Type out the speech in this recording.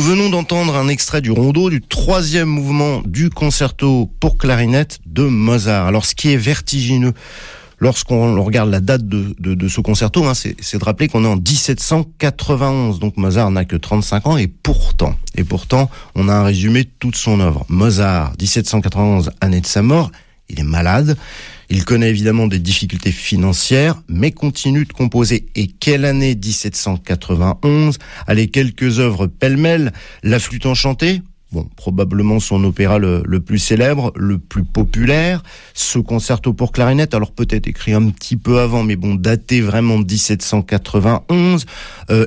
venons d'entendre un extrait du rondo du 3e mouvement du concerto pour clarinette de Mozart. Alors, ce qui est vertigineux lorsqu'on regarde la date de ce concerto, c'est de rappeler qu'on est en 1791. Donc Mozart n'a que 35 ans et pourtant, on a un résumé de toute son œuvre. Mozart, 1791, année de sa mort, il est malade. Il connaît évidemment des difficultés financières, mais continue de composer. Et quelle année 1791? Allez, quelques œuvres pêle-mêle. La Flûte enchantée, bon, probablement son opéra le plus célèbre, le plus populaire. Ce concerto pour clarinette, alors peut-être écrit un petit peu avant, mais bon, daté vraiment de 1791.